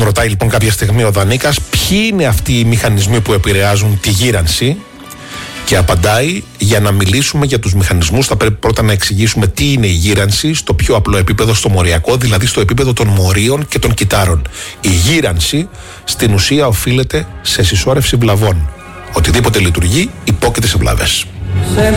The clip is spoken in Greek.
Τον ρωτάει λοιπόν κάποια στιγμή ο Δανίκας ποιοι είναι αυτοί οι μηχανισμοί που επηρεάζουν τη γύρανση, και απαντάει: για να μιλήσουμε για τους μηχανισμούς θα πρέπει πρώτα να εξηγήσουμε τι είναι η γύρανση στο πιο απλό επίπεδο, στο μοριακό, δηλαδή στο επίπεδο των μορίων και των κυτάρων. Η γύρανση στην ουσία οφείλεται σε συσσόρευση βλαβών. Οτιδήποτε λειτουργεί υπόκειται σε βλάβες.